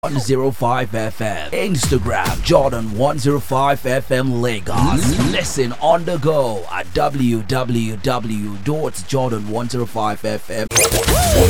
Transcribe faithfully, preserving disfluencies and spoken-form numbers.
one oh five F M. Instagram Jordan one oh five F M Lagos. Listen on the go at w w w dot jordan one oh five f m.